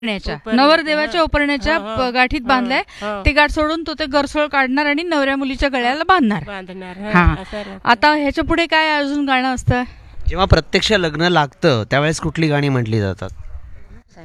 नवरदेवाच्या उपरण्याच्या गाठीत बांधलाय. ते गाठ सोडून तो ते गरसोळ काढणार आणि नवऱ्या मुलीच्या गळ्याला बांधणार. हा, आता ह्याच्या पुढे काय अजून गाणं असतं? जेव्हा प्रत्यक्ष लग्न लागतं त्यावेळेस कुठली गाणी म्हटली जातात?